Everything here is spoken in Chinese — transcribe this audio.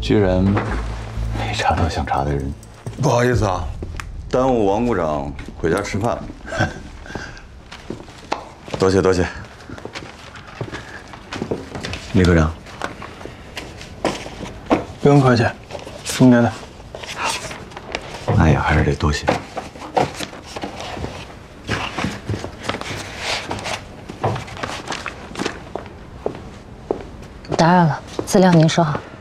居然没查到想查的人。 不好意思啊，耽误王股长回家吃饭了。多谢多谢。李科长， 不用客气，应该的。 那也还是得多谢。 打扰了，资料您收好。